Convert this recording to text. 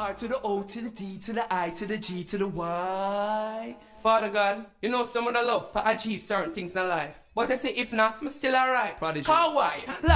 R to the O to the D to the I to the G to the Y. Father God, you know some of the love for achieve certain things in life. But I say if not, I'm still alright. Prodigy. How why?